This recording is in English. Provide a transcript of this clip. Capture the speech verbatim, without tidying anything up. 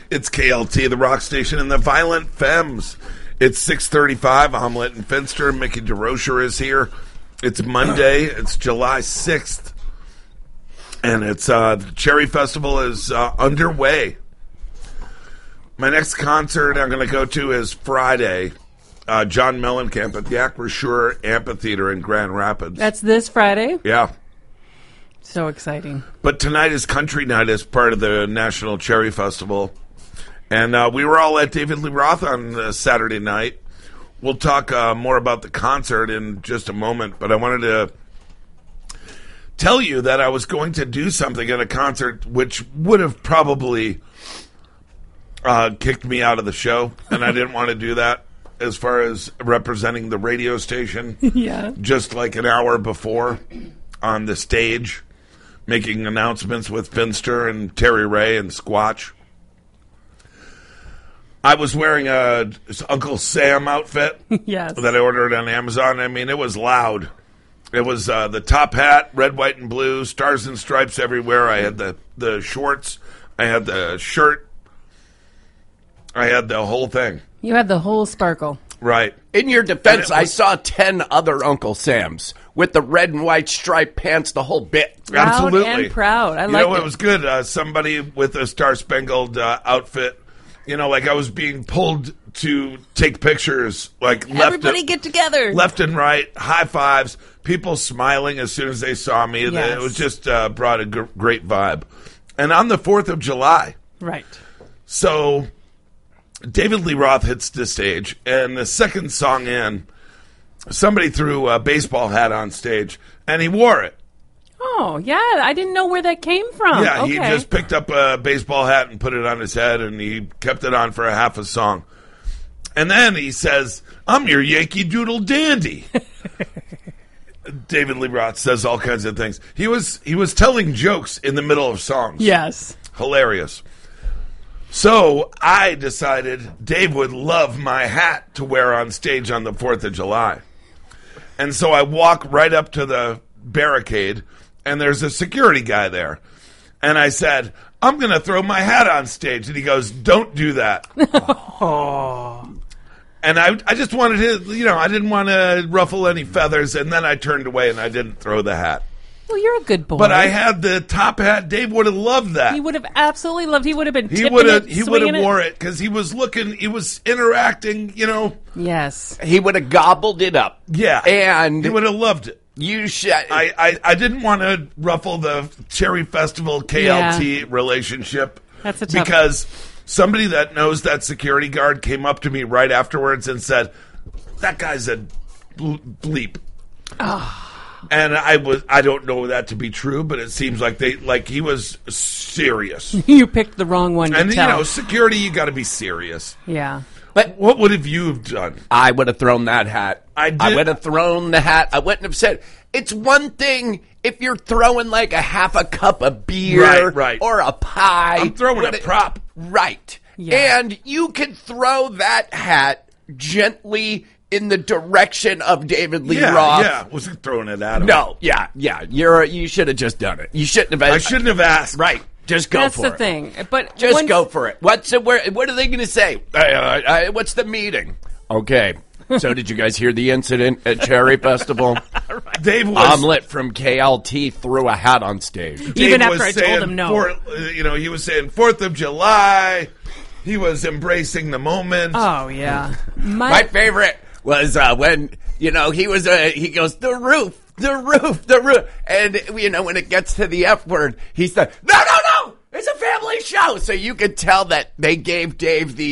It's K L T, the rock station, and the Violent Femmes. It's six thirty-five. I'm Linton Finster. Mickey DeRocher is here. It's Monday. It's July sixth. And it's uh, the Cherry Festival is uh, underway. My next concert I'm going to go to is Friday. Uh, John Mellencamp at the Acrisure Amphitheater in Grand Rapids. That's this Friday? Yeah. So exciting. But tonight is Country Night as part of the National Cherry Festival. And uh, we were all at David Lee Roth on uh, Saturday night. We'll talk uh, more about the concert in just a moment, but I wanted to tell you that I was going to do something at a concert which would have probably uh, kicked me out of the show, and I didn't want to do that as far as representing the radio station. Yeah. Just like an hour before on the stage, making announcements with Finster and Terry Ray and Squatch. I was wearing a Uncle Sam outfit yes. that I ordered on Amazon. I mean, it was loud. It was uh, the top hat, red, white, and blue, stars and stripes everywhere. I had the, the shorts. I had the shirt. I had the whole thing. You had the whole sparkle. Right. In your defense, was, I saw ten other Uncle Sams with the red and white striped pants, the whole bit. Proud Absolutely. and proud. I you like know, it. it was good. Uh, somebody with a star-spangled uh, outfit. You know, like I was being pulled to take pictures, like left Everybody and, get together. left and right, high fives, people smiling as soon as they saw me. Yes. It was just uh, brought a g- great vibe. And on the fourth of July, right. so David Lee Roth hits the stage, and the second song in, somebody threw a baseball hat on stage, and he wore it. Oh, yeah. I didn't know where that came from. Yeah, okay. he just picked up a baseball hat and put it on his head, and he kept it on for a half a song. And then he says, I'm your Yankee Doodle Dandy. David Lee Roth says all kinds of things. He was he was telling jokes in the middle of songs. Yes. Hilarious. So I decided Dave would love my hat to wear on stage on the fourth of July. And so I walk right up to the barricade, and there's a security guy there. And I said, I'm going to throw my hat on stage. And he goes, don't do that. Oh. And I I just wanted to, you know, I didn't want to ruffle any feathers. And then I turned away and I didn't throw the hat. Well, you're a good boy. But I had the top hat. Dave would have loved that. He would have absolutely loved. He would have been. He tipping would have. it, He would have swinging wore it because he was looking. He was interacting. You know. Yes. He would have gobbled it up. Yeah. And he would have loved it. You should. I, I, I didn't want to ruffle the Cherry Festival K L T Yeah. relationship. That's a tough. Because somebody that knows that security guard came up to me right afterwards and said, "That guy's a ble- bleep." Oh. And I was I don't know that to be true, but it seems like they like he was serious. You picked the wrong one to And tell. you know, security, you got to be serious. Yeah. But What would have you have done? I would have thrown that hat. I did- I would have thrown the hat. I wouldn't have said. It's one thing if you're throwing like a half a cup of beer Right, right. or a pie. I'm throwing What a it- prop. Right. Yeah. And you could throw that hat gently in the direction of David Lee Yeah, Roth. yeah. Wasn't throwing it at him. No, yeah, yeah. You're you should have just done it. You shouldn't have. I shouldn't have asked. Right. Just go That's for the it. thing. But Just once- go for it. What's the, where, what are they going to say? Uh, uh, uh, what's the meeting? Okay. So did you guys hear the incident at Cherry Festival? Dave was Omelet from K L T threw a hat on stage. Even Dave after was I told saying him no. Fourth, uh, you know, he was saying Fourth of July. He was embracing the moment. Oh yeah. My, My favorite was uh, when, you know, he was, uh, he goes, the roof, the roof, the roof. And, you know, when it gets to the F word, he's like, no, no, no, it's a family show. So you could tell that they gave Dave the